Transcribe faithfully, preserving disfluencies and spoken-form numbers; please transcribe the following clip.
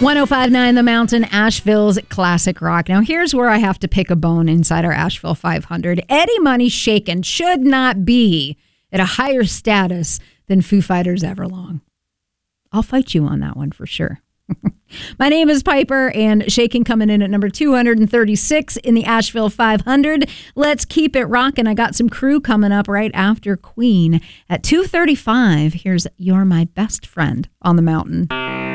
one oh five point nine The Mountain, Asheville's classic rock. Now, here's where I have to pick a bone inside our Asheville five hundred. Eddie Money Shakin' should not be at a higher status than Foo Fighters Everlong. I'll fight you on that one for sure. My name is Piper, and Shakin' coming in at number two hundred thirty-six in the Asheville five hundred. Let's keep it rocking. I got some Crew coming up right after Queen. At two thirty-five, here's You're My Best Friend on the Mountain.